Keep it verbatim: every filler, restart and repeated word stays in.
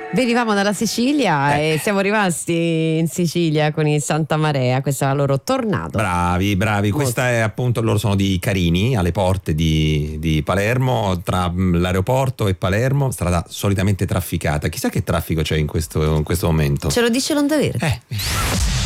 Venivamo dalla Sicilia Eh. e siamo rimasti in Sicilia con il Santa Marea, questa è la loro Tornado. Bravi, bravi. Questa è appunto, loro sono di Carini, alle porte di, di Palermo, tra mm, l'aeroporto e Palermo, strada solitamente trafficata. Chissà che traffico c'è in questo, in questo momento. Ce lo dice l'Onda Verde. Eh.